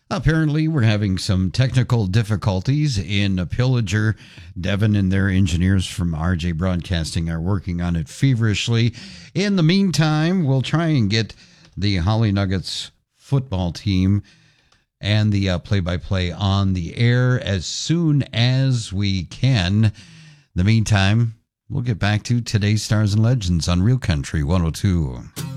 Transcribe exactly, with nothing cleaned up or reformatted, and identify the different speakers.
Speaker 1: Apparently, we're having some technical difficulties in Pillager. Devin and their engineers from R J Broadcasting are working on it feverishly. In the meantime, we'll try and get the Holly Nuggets football team and the uh, play-by-play on the air as soon as we can. In the meantime, we'll get back to today's Stars and Legends on Real Country one oh two.